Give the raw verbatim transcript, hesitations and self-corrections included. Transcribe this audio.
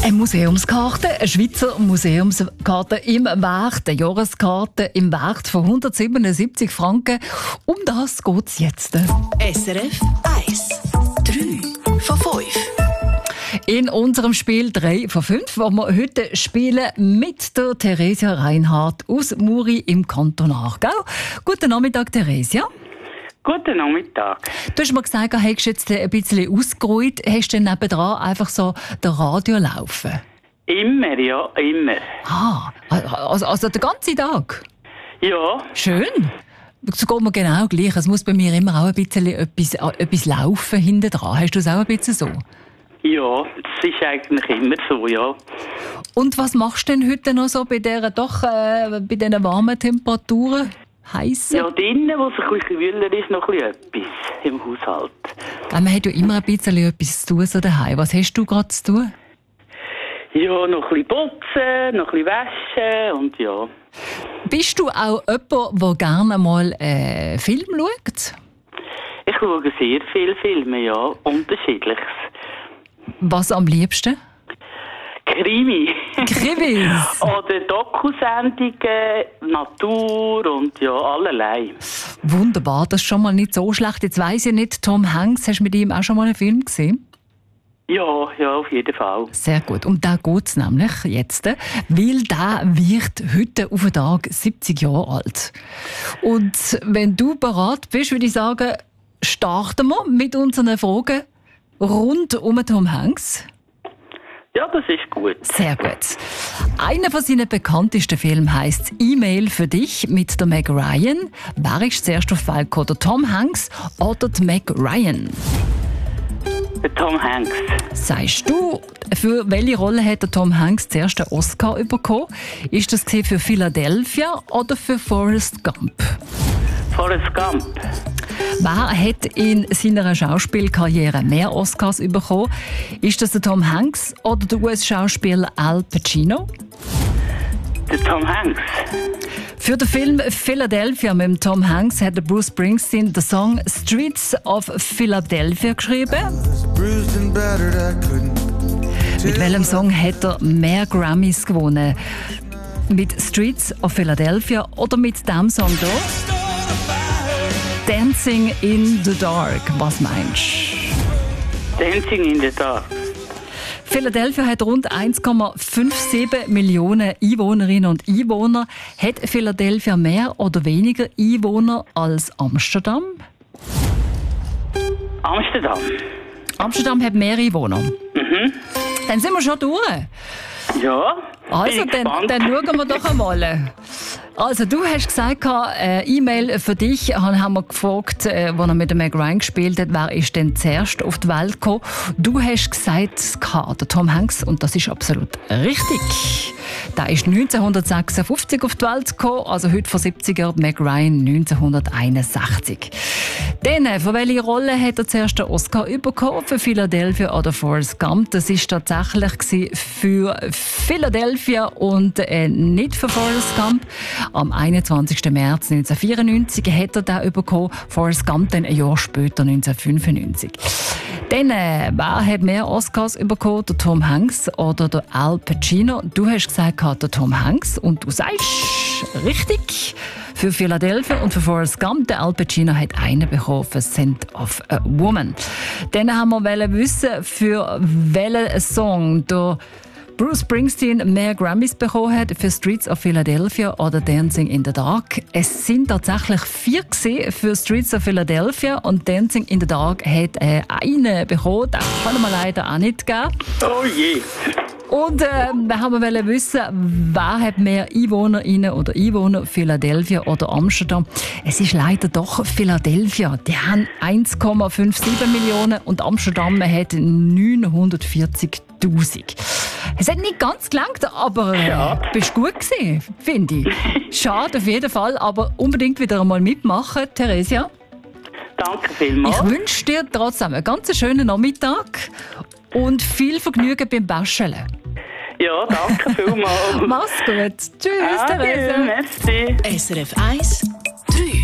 Eine Museumskarte, eine Schweizer Museumskarte im Wert, eine Jahreskarte im Wert von hundertsiebenundsiebzig Franken. Um das geht es jetzt. S R F eins. drei von fünf. In unserem Spiel drei von fünf, wo wir heute spielen mit der Theresia Reinhardt aus Muri im Kanton Aargau. Guten Nachmittag, Theresia. Guten Nachmittag. Du hast mir gesagt, du hättest jetzt ein bisschen ausgeruht. Hast du nebendran einfach so den Radio laufen? Immer, ja, immer. Ah, also, also den ganzen Tag? Ja. Schön. So geht mir genau gleich. Es muss bei mir immer auch ein bisschen etwas, etwas laufen hinten dran. Hast du es auch ein bisschen so? Ja, das ist eigentlich immer so, ja. Und was machst du denn heute noch so bei dieser doch äh, bei diesen warmen Temperaturen? Heissen? Ja, drinnen, wo es ein bisschen kühler ist, noch ein bisschen etwas im Haushalt. Man hat ja immer ein bisschen etwas zu tun so daheim. Was hast du gerade zu tun? Ja, noch ein bisschen putzen, noch ein bisschen waschen und ja. Bist du auch jemand, der gerne mal äh, Film schaut? Ich schaue sehr viele Filme, ja, unterschiedliches. Was am liebsten? Krimi. Krimis? Oder Dokusendungen, Natur und ja, allerlei. Wunderbar, das ist schon mal nicht so schlecht. Jetzt weiss ich nicht, Tom Hanks, hast du mit ihm auch schon mal einen Film gesehen? Ja, ja, auf jeden Fall. Sehr gut. Um den geht es nämlich jetzt, weil der wird heute auf den Tag siebzig Jahre alt. Und wenn du bereit bist, würde ich sagen, starten wir mit unseren Fragen rund um Tom Hanks. Ja, das ist gut. Sehr gut. Einer von seinen bekanntesten Filmen heisst «E-Mail für dich» mit der Meg Ryan. Wer ist zuerst auf die Welt gekommen, der Tom Hanks oder die Meg Ryan? Der Tom Hanks. Sagst du, für welche Rolle hat der Tom Hanks zuerst den Oscar bekommen? Ist das für Philadelphia oder für Forrest Gump? Forrest Gump. Wer hat in seiner Schauspielkarriere mehr Oscars bekommen? Ist das der Tom Hanks oder der U S-Schauspieler Al Pacino? Der Tom Hanks. Für den Film Philadelphia mit dem Tom Hanks hat Bruce Springsteen den Song «Streets of Philadelphia» geschrieben. Mit welchem Song hat er mehr Grammys gewonnen? Mit «Streets of Philadelphia» oder mit dem Song hier? «Dancing in the Dark». Was meinst du? «Dancing in the Dark». Philadelphia hat rund eins Komma siebenundfünfzig Millionen Einwohnerinnen und Einwohner. Hat Philadelphia mehr oder weniger Einwohner als Amsterdam? Amsterdam. Amsterdam hat mehr Einwohner. Mhm. Dann sind wir schon durch. Ja. Also, dann, dann schauen wir doch einmal. Also, du hast gesagt, äh, E-Mail für dich. Dann haben wir gefragt, äh, als er mit der Meg Ryan gespielt hat, wer ist denn zuerst auf die Welt gekommen? Du hast gesagt, der Tom Hanks, und das ist absolut richtig. Der ist neunzehnhundertsechsundfünfzig auf die Welt gekommen, also heute vor siebzig Jahren, Meg Ryan neunzehnhunderteinundsechzig. Dann, für welche Rolle hat er zuerst den Oscar bekommen? Für Philadelphia oder Forrest Gump? Das war tatsächlich für Philadelphia und äh, nicht für Forrest Gump. Am einundzwanzigsten März neunzehnhundertvierundneunzig hat er den bekommen, Forrest Gump dann ein Jahr später, neunzehnhundertfünfundneunzig. Dann, äh, wer hat mehr Oscars bekommen, der Tom Hanks oder der Al Pacino? Du hast gesagt, der Tom Hanks, und du sagst richtig. Für Philadelphia und für Forrest Gump, der Al Pacino hat einen bekommen für «Scent of a Woman». Dann haben wir wissen, für welchen Song der Bruce Springsteen mehr Grammys bekommen hat, für «Streets of Philadelphia» oder «Dancing in the Dark». Es sind tatsächlich vier gewesen für «Streets of Philadelphia» und «Dancing in the Dark» hat äh, einen bekommen. Das kann man leider auch nicht geben. Oh je! Und äh, wir haben wissen, wer hat mehr Einwohnerinnen oder Einwohner, Philadelphia oder Amsterdam. Es ist leider doch Philadelphia. Die haben eins Komma siebenundfünfzig Millionen und Amsterdam hat neunhundertvierzigtausend. Es hat nicht ganz gelangt, aber äh, ja. bist gut gewesen, finde ich. Schade auf jeden Fall, aber unbedingt wieder einmal mitmachen, Theresia. Danke vielmals. Ich wünsche dir trotzdem einen ganz schönen Nachmittag und viel Vergnügen beim Waschen. Ja, danke vielmals. Mach's gut. Tschüss, Adieu, Theresia. merci. S R F eins, drei